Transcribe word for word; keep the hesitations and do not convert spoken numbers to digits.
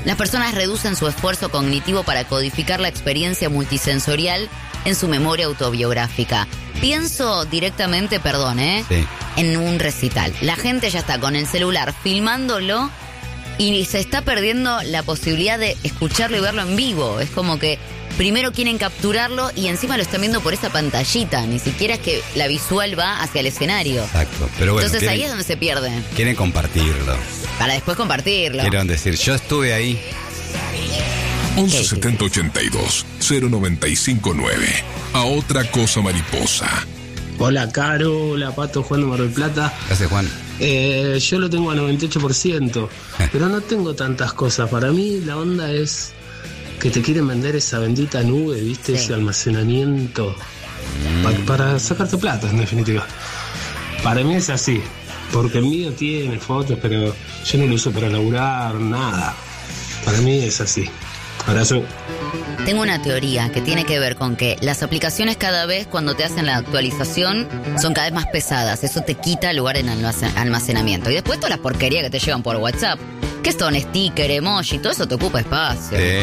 las personas reducen su esfuerzo cognitivo para codificar la experiencia multisensorial en su memoria autobiográfica. Pienso directamente, perdón, ¿eh? Sí. En un recital. La gente ya está con el celular filmándolo y se está perdiendo la posibilidad de escucharlo y verlo en vivo. Es como que primero quieren capturarlo y encima lo están viendo por esa pantallita. Ni siquiera es que la visual va hacia el escenario. Exacto. Pero bueno, Entonces quieren, ahí es donde se pierde. quieren compartirlo. Para después compartirlo. Quieren decir, yo estuve ahí. once setenta ochenta y dos cero noventa y cinco nueve. A otra cosa mariposa. Hola, Caro. Hola, Pato, Juan de Mar del Plata. Gracias, Juan. Eh, yo lo tengo a noventa y ocho por ciento, pero no tengo tantas cosas. Para mí la onda es que te quieren vender esa bendita nube, ¿viste? Sí. Ese almacenamiento Mm. pa- para sacarte plata, en definitiva. Para mí es así, porque el mío tiene fotos, pero yo no lo uso para laburar, nada. Para mí es así. Abrazo. Tengo una teoría que tiene que ver con que las aplicaciones cada vez cuando te hacen la actualización son cada vez más pesadas. Eso te quita lugar en almacen- almacenamiento. Y después todas las porquerías que te llevan por WhatsApp. Que son sticker, emoji, todo eso te ocupa espacio. Sí.